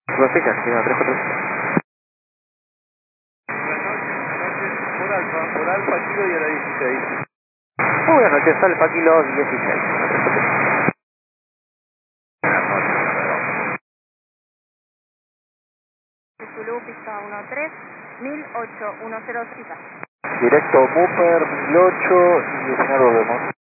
Dos fechas, señor 346. Por Alfa Kilo y a la 16. Muy buenas noches, Alfa Kilo 16. Zulu, pista 13, 1008, 10 cita. Directo Booper 1008 y señor volvemos.